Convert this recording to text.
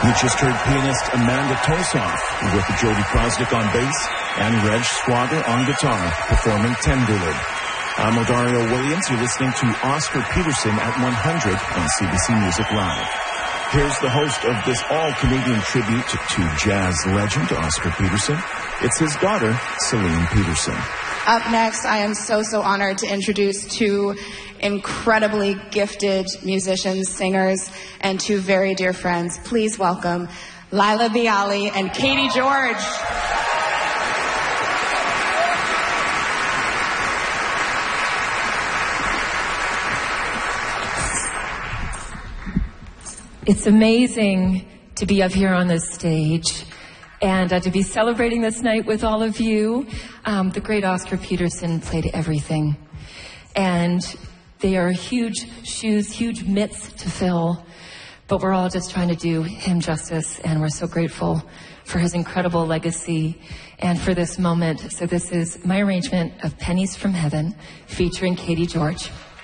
You just heard pianist Amanda Tosoff with Jody Krosnick on bass and Reg Swager on guitar, performing Tenderly. I'm Odario Williams. You're listening to Oscar Peterson at 100 on CBC Music Live. Here's the host of this all-Canadian tribute to jazz legend Oscar Peterson. It's his daughter, Celine Peterson. Up next, I am so honored to introduce two incredibly gifted musicians, singers, and two very dear friends. Please welcome Laila Biali and Katie George. It's amazing to be up here on this stage and to be celebrating this night with all of you. The great Oscar Peterson played everything. And they are huge shoes, huge mitts to fill. But we're all just trying to do him justice, and we're so grateful for his incredible legacy and for this moment. So this is my arrangement of Pennies from Heaven featuring Katie George.